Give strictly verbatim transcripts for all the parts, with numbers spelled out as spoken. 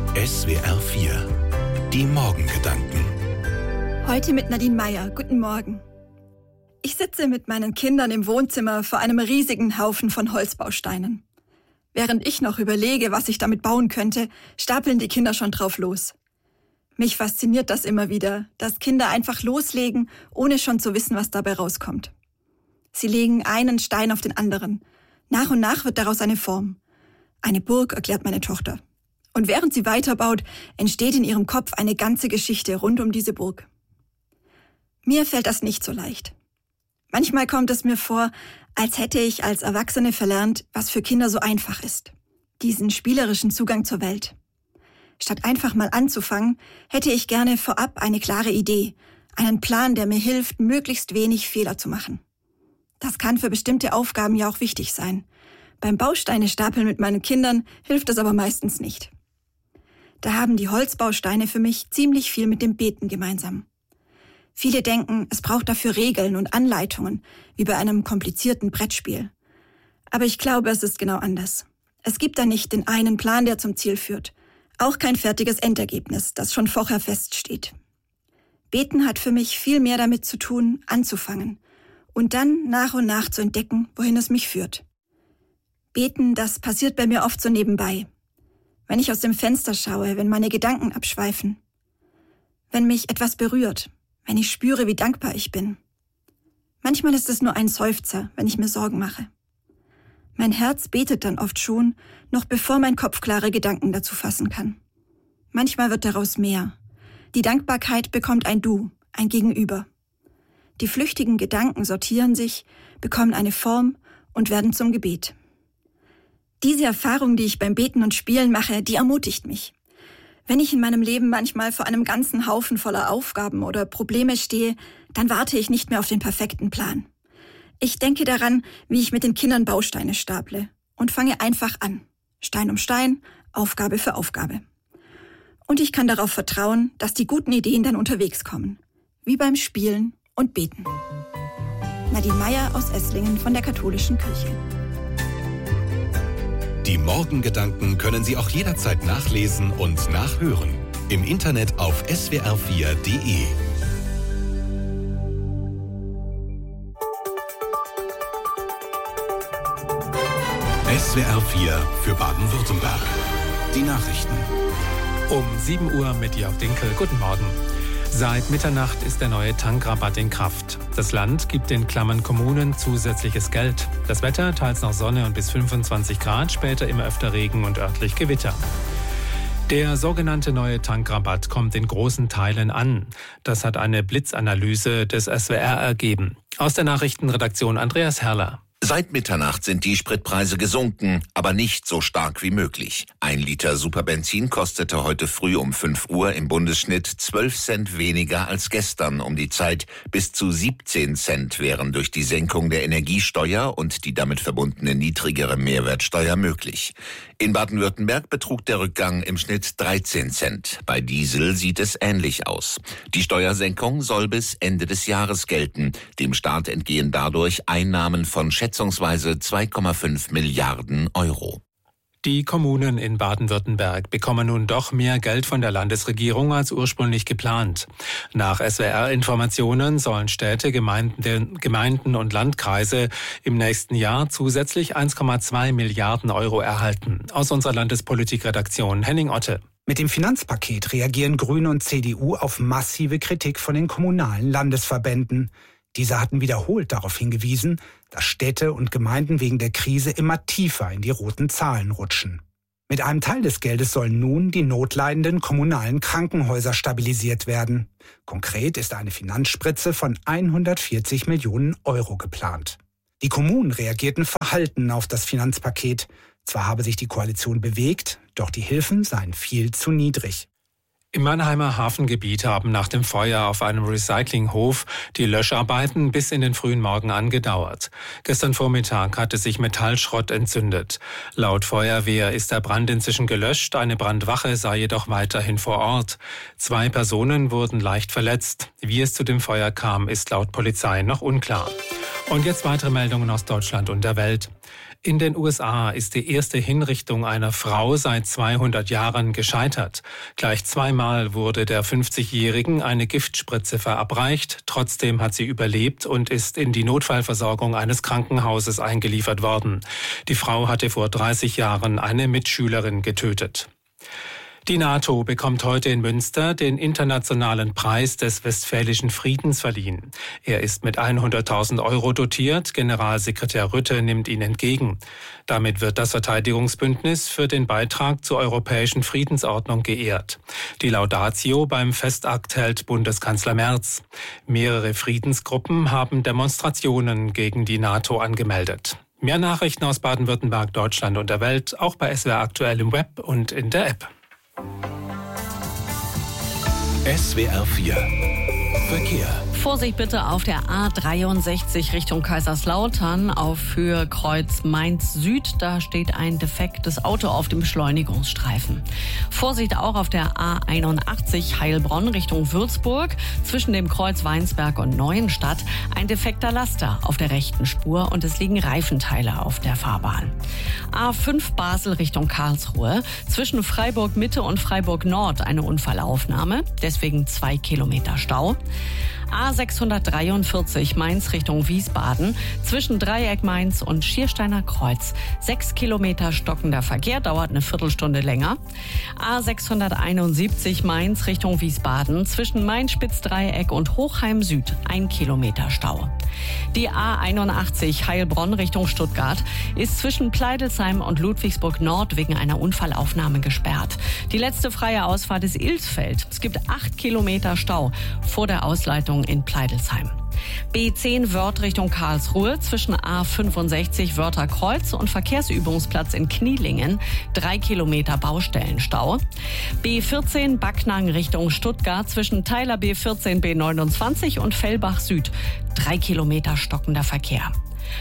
S W R vier. Die Morgengedanken. Heute mit Nadine Meyer. Guten Morgen. Ich sitze mit meinen Kindern im Wohnzimmer vor einem riesigen Haufen von Holzbausteinen. Während ich noch überlege, was ich damit bauen könnte, stapeln die Kinder schon drauf los. Mich fasziniert das immer wieder, dass Kinder einfach loslegen, ohne schon zu wissen, was dabei rauskommt. Sie legen einen Stein auf den anderen. Nach und nach wird daraus eine Form. Eine Burg, erklärt meine Tochter. Und während sie weiterbaut, entsteht in ihrem Kopf eine ganze Geschichte rund um diese Burg. Mir fällt das nicht so leicht. Manchmal kommt es mir vor, als hätte ich als Erwachsene verlernt, was für Kinder so einfach ist. Diesen spielerischen Zugang zur Welt. Statt einfach mal anzufangen, hätte ich gerne vorab eine klare Idee, einen Plan, der mir hilft, möglichst wenig Fehler zu machen. Das kann für bestimmte Aufgaben ja auch wichtig sein. Beim Bausteine stapeln mit meinen Kindern hilft es aber meistens nicht. Da haben die Holzbausteine für mich ziemlich viel mit dem Beten gemeinsam. Viele denken, es braucht dafür Regeln und Anleitungen, wie bei einem komplizierten Brettspiel. Aber ich glaube, es ist genau anders. Es gibt da nicht den einen Plan, der zum Ziel führt. Auch kein fertiges Endergebnis, das schon vorher feststeht. Beten hat für mich viel mehr damit zu tun, anzufangen und dann nach und nach zu entdecken, wohin es mich führt. Beten, das passiert bei mir oft so nebenbei. Wenn ich aus dem Fenster schaue, wenn meine Gedanken abschweifen. Wenn mich etwas berührt, wenn ich spüre, wie dankbar ich bin. Manchmal ist es nur ein Seufzer, wenn ich mir Sorgen mache. Mein Herz betet dann oft schon, noch bevor mein Kopf klare Gedanken dazu fassen kann. Manchmal wird daraus mehr. Die Dankbarkeit bekommt ein Du, ein Gegenüber. Die flüchtigen Gedanken sortieren sich, bekommen eine Form und werden zum Gebet. Diese Erfahrung, die ich beim Beten und Spielen mache, die ermutigt mich. Wenn ich in meinem Leben manchmal vor einem ganzen Haufen voller Aufgaben oder Probleme stehe, dann warte ich nicht mehr auf den perfekten Plan. Ich denke daran, wie ich mit den Kindern Bausteine staple und fange einfach an. Stein um Stein, Aufgabe für Aufgabe. Und ich kann darauf vertrauen, dass die guten Ideen dann unterwegs kommen. Wie beim Spielen und Beten. Nadine Meyer aus Esslingen von der Katholischen Kirche. Die Morgengedanken können Sie auch jederzeit nachlesen und nachhören. Im Internet auf S W R vier Punkt de. S W R vier für Baden-Württemberg. Die Nachrichten. Um sieben Uhr mit Jörg Dinkel. Guten Morgen. Seit Mitternacht ist der neue Tankrabatt in Kraft. Das Land gibt den Klammern Kommunen zusätzliches Geld. Das Wetter, teils noch Sonne und bis fünfundzwanzig Grad, später immer öfter Regen und örtlich Gewitter. Der sogenannte neue Tankrabatt kommt in großen Teilen an. Das hat eine Blitzanalyse des S W R ergeben. Aus der Nachrichtenredaktion Andreas Herrler. Seit Mitternacht sind die Spritpreise gesunken, aber nicht so stark wie möglich. Ein Liter Superbenzin kostete heute früh um fünf Uhr im Bundesschnitt zwölf Cent weniger als gestern um die Zeit. Bis zu siebzehn Cent wären durch die Senkung der Energiesteuer und die damit verbundene niedrigere Mehrwertsteuer möglich. In Baden-Württemberg betrug der Rückgang im Schnitt dreizehn Cent. Bei Diesel sieht es ähnlich aus. Die Steuersenkung soll bis Ende des Jahres gelten. Dem Staat entgehen dadurch Einnahmen von schätzungsweise zwei Komma fünf Milliarden Euro. Die Kommunen in Baden-Württemberg bekommen nun doch mehr Geld von der Landesregierung als ursprünglich geplant. Nach S W R-Informationen sollen Städte, Gemeinden, Gemeinden und Landkreise im nächsten Jahr zusätzlich eins Komma zwei Milliarden Euro erhalten. Aus unserer Landespolitikredaktion Henning Otte. Mit dem Finanzpaket reagieren Grüne und C D U auf massive Kritik von den kommunalen Landesverbänden. Diese hatten wiederholt darauf hingewiesen, dass Städte und Gemeinden wegen der Krise immer tiefer in die roten Zahlen rutschen. Mit einem Teil des Geldes sollen nun die notleidenden kommunalen Krankenhäuser stabilisiert werden. Konkret ist eine Finanzspritze von hundertvierzig Millionen Euro geplant. Die Kommunen reagierten verhalten auf das Finanzpaket. Zwar habe sich die Koalition bewegt, doch die Hilfen seien viel zu niedrig. Im Mannheimer Hafengebiet haben nach dem Feuer auf einem Recyclinghof die Löscharbeiten bis in den frühen Morgen angedauert. Gestern Vormittag hatte sich Metallschrott entzündet. Laut Feuerwehr ist der Brand inzwischen gelöscht, eine Brandwache sei jedoch weiterhin vor Ort. Zwei Personen wurden leicht verletzt. Wie es zu dem Feuer kam, ist laut Polizei noch unklar. Und jetzt weitere Meldungen aus Deutschland und der Welt. In den U S A ist die erste Hinrichtung einer Frau seit zweihundert Jahren gescheitert. Gleich zweimal wurde der fünfzigjährigen eine Giftspritze verabreicht. Trotzdem hat sie überlebt und ist in die Notfallversorgung eines Krankenhauses eingeliefert worden. Die Frau hatte vor dreißig Jahren eine Mitschülerin getötet. Die NATO bekommt heute in Münster den internationalen Preis des Westfälischen Friedens verliehen. Er ist mit hunderttausend Euro dotiert. Generalsekretär Rutte nimmt ihn entgegen. Damit wird das Verteidigungsbündnis für den Beitrag zur europäischen Friedensordnung geehrt. Die Laudatio beim Festakt hält Bundeskanzler Merz. Mehrere Friedensgruppen haben Demonstrationen gegen die NATO angemeldet. Mehr Nachrichten aus Baden-Württemberg, Deutschland und der Welt, auch bei S W R Aktuell im Web und in der App. S W R vier Verkehr. Vorsicht bitte auf der A dreiundsechzig Richtung Kaiserslautern auf Höhe Kreuz Mainz Süd. Da steht ein defektes Auto auf dem Beschleunigungsstreifen. Vorsicht auch auf der A einundachtzig Heilbronn Richtung Würzburg. Zwischen dem Kreuz Weinsberg und Neuenstadt ein defekter Laster auf der rechten Spur und es liegen Reifenteile auf der Fahrbahn. A fünf Basel Richtung Karlsruhe. Zwischen Freiburg Mitte und Freiburg Nord eine Unfallaufnahme. Deswegen zwei Kilometer Stau. A sechshundertdreiundvierzig Mainz Richtung Wiesbaden. Zwischen Dreieck Mainz und Schiersteiner Kreuz. Sechs Kilometer stockender Verkehr, dauert eine Viertelstunde länger. A sechshunderteinundsiebzig Mainz Richtung Wiesbaden. Zwischen Main-Spitz-Dreieck und Hochheim Süd. Ein Kilometer Stau. Die A einundachtzig Heilbronn Richtung Stuttgart ist zwischen Pleidelsheim und Ludwigsburg Nord wegen einer Unfallaufnahme gesperrt. Die letzte freie Ausfahrt ist Ilsfeld. Es gibt acht Kilometer Stau vor der Ausleitung in Pleidelsheim. B zehn Wörth Richtung Karlsruhe zwischen A fünfundsechzig Wörther Kreuz und Verkehrsübungsplatz in Knielingen. Drei Kilometer Baustellenstau. B vierzehn Backnang Richtung Stuttgart zwischen Teiler B vierzehn B neunundzwanzig und Fellbach Süd. Drei Kilometer stockender Verkehr.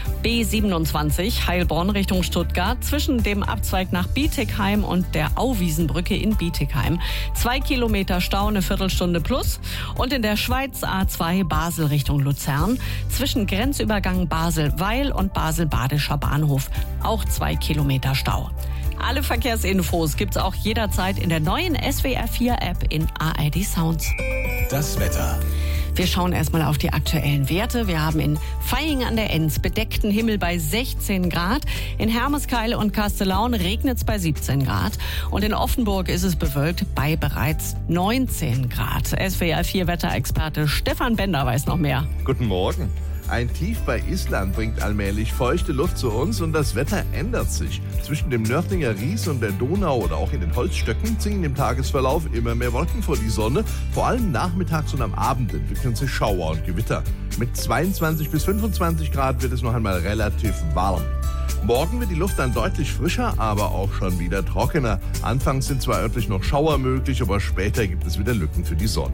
B siebenundzwanzig Heilbronn Richtung Stuttgart zwischen dem Abzweig nach Bietigheim und der Auwiesenbrücke in Bietigheim. Zwei Kilometer Stau, eine Viertelstunde plus. Und in der Schweiz A zwei Basel Richtung Luzern zwischen Grenzübergang Basel-Weil und Basel-Badischer Bahnhof. Auch zwei Kilometer Stau. Alle Verkehrsinfos gibt's auch jederzeit in der neuen S W R vier App in A R D Sounds. Das Wetter. Wir schauen erstmal auf die aktuellen Werte. Wir haben in Vaihingen an der Enz bedeckten Himmel bei sechzehn Grad. In Hermeskeil und Kastellaun regnet es bei siebzehn Grad. Und in Offenburg ist es bewölkt bei bereits neunzehn Grad. S W R vier Wetterexperte Stefan Bender weiß noch mehr. Guten Morgen. Ein Tief bei Island bringt allmählich feuchte Luft zu uns und das Wetter ändert sich. Zwischen dem Nördlinger Ries und der Donau oder auch in den Holzstöcken ziehen im Tagesverlauf immer mehr Wolken vor die Sonne. Vor allem nachmittags und am Abend entwickeln sich Schauer und Gewitter. Mit zweiundzwanzig bis fünfundzwanzig Grad wird es noch einmal relativ warm. Morgen wird die Luft dann deutlich frischer, aber auch schon wieder trockener. Anfangs sind zwar örtlich noch Schauer möglich, aber später gibt es wieder Lücken für die Sonne.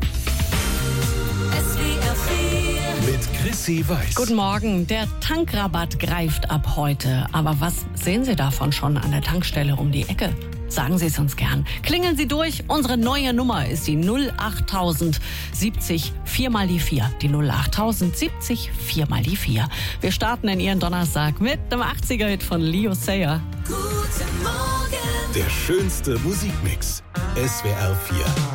Mit Chrissy Weiß. Guten Morgen. Der Tankrabatt greift ab heute. Aber was sehen Sie davon schon an der Tankstelle um die Ecke? Sagen Sie es uns gern. Klingeln Sie durch. Unsere neue Nummer ist die null achttausend siebzig vier mal die vier. Die null achttausend siebzig vier mal die vier. Wir starten in Ihren Donnerstag mit einem achtziger-Hit von Leo Sayer. Guten Morgen. Der schönste Musikmix. S W R vier.